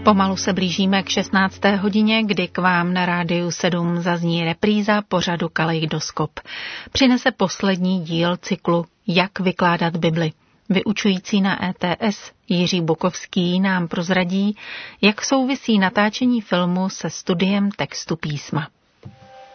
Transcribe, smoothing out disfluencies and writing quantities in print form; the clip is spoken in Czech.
Pomalu se blížíme k 16. hodině, kdy k vám na Rádiu 7 zazní repríza pořadu Kaleidoskop. Přinese poslední díl cyklu Jak vykládat Bibli. Vyučující na ETS Jiří Bukovský nám prozradí, jak souvisí natáčení filmu se studiem textu písma.